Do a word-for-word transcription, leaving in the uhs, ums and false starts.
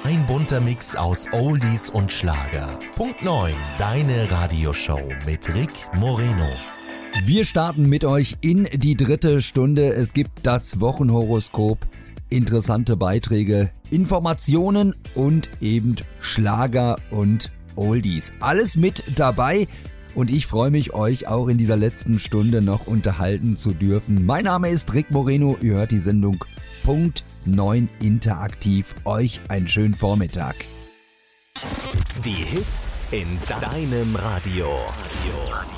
Ein bunter Mix aus Oldies und Schlager. Punkt neun, deine Radioshow mit Rick Moreno. Wir starten mit euch in die dritte Stunde. Es gibt das Wochenhoroskop, interessante Beiträge, Informationen und eben Schlager und Oldies. Alles mit dabei und ich freue mich, euch auch in dieser letzten Stunde noch unterhalten zu dürfen. Mein Name ist Rick Moreno, ihr hört die Sendung Punkt neun interaktiv. Euch einen schönen Vormittag. Die Hits in deinem Radio. Radio.